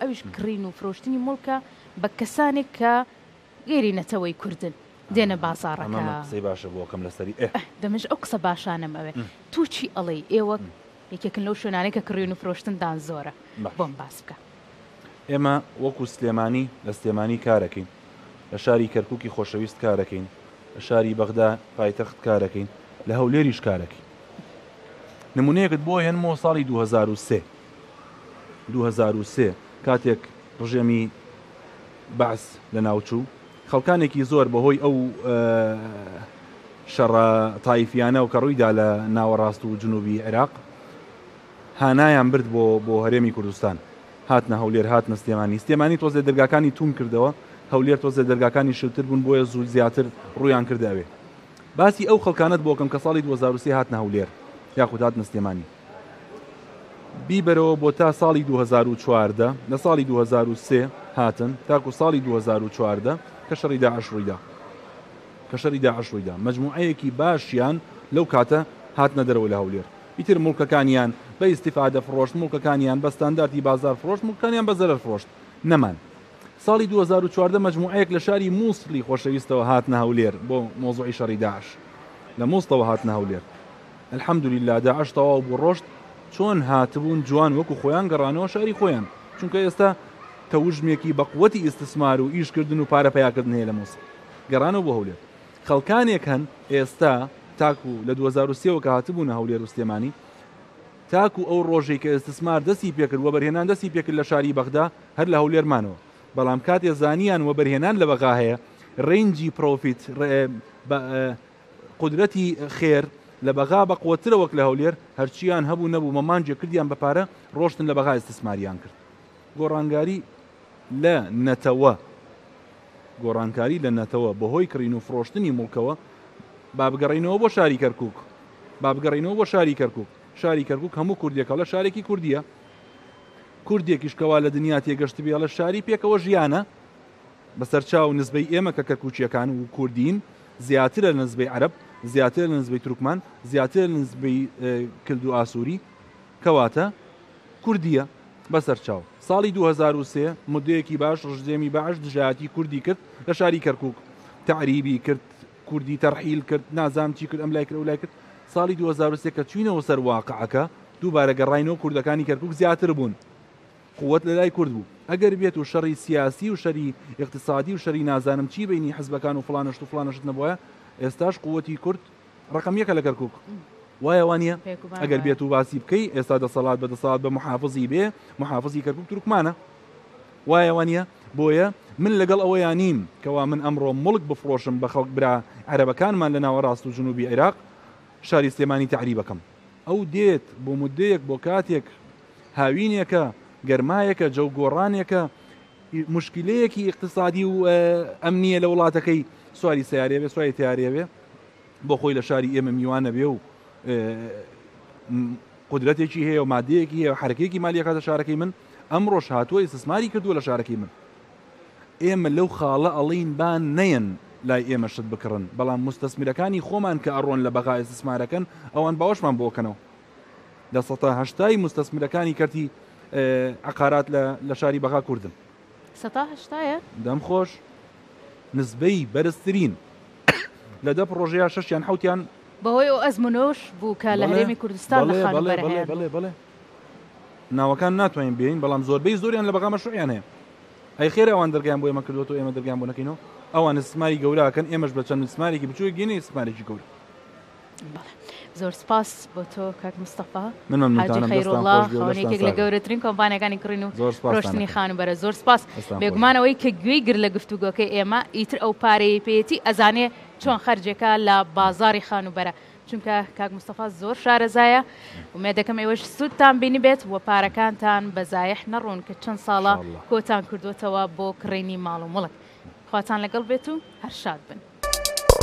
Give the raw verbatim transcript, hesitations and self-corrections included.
ئەویش کڕین و فرۆشتنی مڵکە بە کەسانێک کە گێری نەتەوەی کوردن دێنە بازاڕەکە. قسەی باشە بۆکەم لەسەری دەمەش ئەو قسە باشانم ئەوێ تو چی ئەڵێ ئێوە یەکێکن لەو شوێنانەی کە کڕین و فرۆشتندان زۆرە بۆم باس بکە. ئێمە وەکو سلێمانی لە سلێمانی کارەکەین، لە شاری کەرکووکی خۆشەویست کارەکەین، لە شاری بەغدا پایتەخت کارەکەین، لە هەولێریش کارەکەین. نمونەیەکت بۆ هێنمەوە ساڵی دوو هەزار و سێ دوو هەزار و سێ کاتێک ڕژێمی بەعس لە ناوچوو خەڵکانێکی زۆر بەهۆی ئەو شەڕە تایفیانە و کە ڕوویدا لە ناوەڕاست و جنوبی عێراق هانایان برد بۆ بۆ هەرێمی کوردستان، هاتنە هەولێر، هاتنە سلێمانی. سلێمانی تۆزێ دەرگاکانی توم کردەوە، هەولێر تۆزێ دەرگاکانی شلتر بوون، بۆیە زوو زیاتر ڕوویان کرداوێ. باسی ئەو خەڵکانت بۆکەم کە ساڵی دوو هەزار و سێ هاتنە هەولێر یاخود هاتنە سلێمانی. بیبەرەوە بۆ تا ساڵی دوو هەزار و چواردە، لە ساڵی دوو هەزار و سێ هاتن تاکو ساڵی دوو هەزار و چواردە کە شەڕی داعش ڕوویدا کە شەڕی داعش ڕوویدا مەجموعەیەکی باشیان لەو کاتە هاتنە دەرەوە لە هەولێر. ئیتر مڵکەکانیان بە ئیستیفادە فرۆشت، مڵکەکانیان بە ستانداردی بازار فرۆشت، مڵکەکانیان بە زەرەر فرۆشت نەمان. ساڵی دوو هەزار و چواردە مەجموعەیەک لە شاری مووسڵی خۆشەویستەوە هاتنە هەولێر بۆ مۆزوعی شەڕی داعش، لە مووسڵەوە هاتنە هەولێر. الحەمدولیلا داعش تەواو بوو ڕۆشت، چۆن هاتبوون جوان وەکو خۆیان گەڕانەوە شاری خۆیان، چونکە ئێستا تەوژمێکی بەقوەتی ئیستثمار و ئیشکردن و پارە پیاکردن هەیە لە مووسڵ، گەڕانەوە بۆ هەولێر. خەڵکانێک هەن ئێستا تاکو لە دوو هەزار و سێەوە کە هاتبوون هەولێر و سلێمانی، تاکو ئەو ڕۆژێک کە ئیستثمار دەستی پێکرد وە بەرهێنان دەستی پێکرد لە شاری بەغدا هەر لە هەولێرمانەوە، بەڵام کاتێ زانیان وە بەرهێنان لە بەغا هەیە ڕێنجی پرۆفیت قودرەتی خێر لە بەغا بەقوترە وەک لە هەولێر هەرچیان هەبوو نەبوو مەمانجێ کردیان بە پارە ڕۆشتن لە بەغا ئیستثماریان کرد. گۆڕانکاری لە نەتەوە گۆڕانکاری لە نەتەوە بەهۆی کڕین و فرۆشتنی مڵکەوە با بگەڕینەوە بۆ شاری کەرکووک با بگەڕینەوە بۆ شاری کەرکووک. شاری کەرکووک هەموو کوردێکە لە شارێکی کوردیە، کوردێکیش کەوا لە دنیا تێگەشت بێ لە شاری پێکەوە ژیانە بەسەرچاو نسبەی ئێمە کە کەرکووچیەکان و کوردین زیاترە لە نسبەی عەرەب، زیاتر لە نسبەی تورکمان، زیاتر لە نسبەی کلد و ئاسووری، کەواتە کوردیە بەسەرچاو. ساڵی دوو هەزار و سێ مدەیەکی باش ڕژدێمی بەعش دژایەتی کوردی کرد لە شاری کەرکووک، تعریبی کرد، کوردی تەرحیل کرد، نازام چی کرد، ئەم لای کرد ئەو لای کرد. ساڵی دوو هەزار و سێ کە چوینەوە سەر واقعەکە دووبارە گەڕاینەوە کوردەکانی کەرکووک زیاتر بوون، قووەت لە لای کورد بوو. ئەگەر بێت و شەڕی سیاسی و شەری اقتصادی و شەری نازانم چی بینی حزبەکان و فڵانشت و فڵانشت نەبووە، ئێستاش قووەتی کورد ڕقم یەکە لە کەرکووک. وایە وانە ئەگەر بێت و باسی بکەی ئێستا دەسەڵات بە دەسەڵات بە محافزی بێ، محافزی کەرکووک تورکمانە. وایە وانە بۆیە من لەگەڵ ئەوەیان نیم کەوا من ئەمڕۆ مڵک بفرۆشم بە خەڵک برا عەرەبەکانمان لە ناوەڕاست و جنوبی عێراق شاری سلێمانی تعریبەکەم. ئەو دێت بۆ مدەیەک بۆ کاتێک هاوینێکە گەرمایەکە جەو گۆڕانێکە مشکلەیەکی اقتصادی و ئەمنیە لە وڵاتەکەی سواری سیارێ بێ سواری تیارێ بێ بۆ خۆی لە شاری ئێمە میوانە بێ و قودرەتێکی هەیە و مادەیەکی هەیە و حرەکەیەکی مالیە کاتە شارەکەی من ئەمڕۆژ هاتووە ئیستثماری کردووە لە شارەکەی من. ئێمە لەو خاڵە ئەڵین بان نەیەن لای ئێمە شت بکڕن، بەڵام مستەسمیرەکانی خۆمان کە ئەڕۆن لە بەغا ئیستثمارەکەن ئەوان باوەشمان بۆکەنەوە. لە سەدە هەشتای مستەسمیرەکانی کەرتی عقارات لە شاری بەغا کوردن. سەدە هەشتایە؟ دەم خۆش نسبەی بەرزترین لە دە پرۆژەیە شەشیان حوتیان بەهۆی ئەو ئەزمونۆش بوو کە لە هەرێمی کوردستان لە خانوبەر هەیە. بەڵێ بەڵێ ناوەکان ناتوانین بێین، بەڵام زۆربەی زۆریان لە بەغا مەشروعیان هەیە. ئەی خێرا ئەوان دەرگیان بۆ ئێمە کردوەوە و ئێمە دەرگیان بۆ نەکەینەوە. ئەوان استثماری گەوراکەن، ئێمەش بە چەند استثمارێکی بچووی گەینە استثمارێکی گەورە. زۆر سپاس بۆ تۆ کاک مستەفا حاجی خەیرۆڵڵا، خاوەنێکێک لە گەورەترین کۆمپانیەکانی کڕین و فرۆشتنی خانوبەرە. زۆر سپاس. بێگومانەوەی کە گوێی گر لە گفتوگۆکەی ئێمە ئیتر ئەو پارەی پێیەتی ئەزانێ چۆن خەرجێکە لە بازاری خانوبەرە، چونکە کاک مستەفا زۆر شارەزایە. ومێ دەکەم ئێوەش سوودتان بینی بێت و پارەکانتان بەزایح نەڕۆن کە چەند ساڵە کۆتان کردوێتەوە بۆ کڕینی ماڵ و مڵک. خواتان لەگەڵ بێت و هەر شاد بن.